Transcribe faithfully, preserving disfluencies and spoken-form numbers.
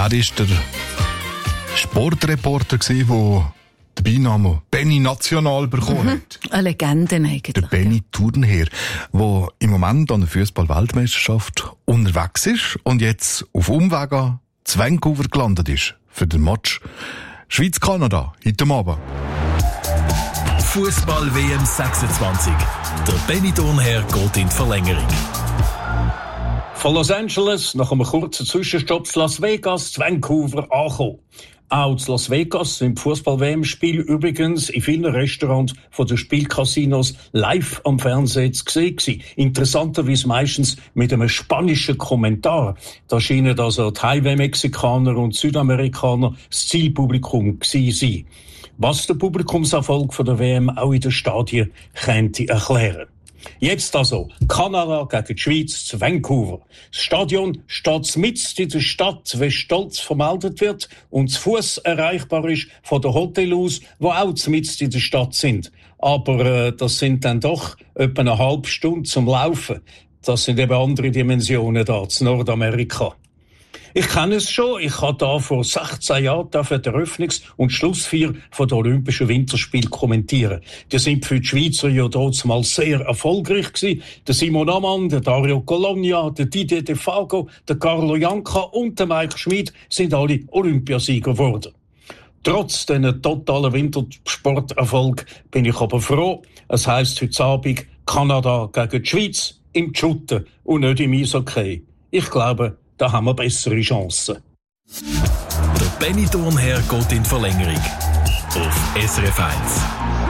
war der Sportreporter, der den Beinamen Benny National bekommen hat. Mhm. Eine Legende eigentlich. Der Benny Turnherr, der im Moment an der Fußball-Weltmeisterschaft unterwegs ist und jetzt auf Umwegen zu Vancouver gelandet ist für den Match Schweiz-Kanada heute Abend. Fußball-W M sechsundzwanzig. Der Benny Turnherr geht in die Verlängerung. Von Los Angeles nach einem kurzen Zwischenstopp zu Las Vegas, zu Vancouver angekommen. Auch zu Las Vegas sind Fußball-W M-Spiele übrigens in vielen Restaurants von den Spielcasinos live am Fernsehen zu sehen gewesen. Interessanterweise meistens mit einem spanischen Kommentar. Da scheinen also die Highway-Mexikaner und Südamerikaner das Zielpublikum gewesen sein. Was der Publikumserfolg von der W M auch in den Stadien könnte erklären. Jetzt also Kanada gegen die Schweiz zu Vancouver. Das Stadion steht mitten in der Stadt, wie stolz vermeldet wird, und zu Fuss erreichbar ist von den Hotels aus, die auch mitten in der Stadt sind. Aber äh, das sind dann doch etwa eine halbe Stunde zum Laufen. Das sind eben andere Dimensionen da, zu Nordamerika. Ich kenne es schon. Ich habe da vor sechzehn Jahren die Eröffnungs- und Schlussfeier von den Olympischen Winterspielen kommentieren. Die sind für die Schweizer ja dort mal sehr erfolgreich gewesen. Der Simon Ammann, der Dario Colonia, der Didier Defago, der Carlo Janka und der Mike Schmid sind alle Olympiasieger geworden. Trotz diesen totalen Wintersporterfolg bin ich aber froh. Es heisst heute Abend Kanada gegen die Schweiz im Shooten und nicht im Eishockey. Ich glaube, da haben wir bessere Chancen. Der Benny Turnherr geht in die Verlängerung. Auf S R F eins.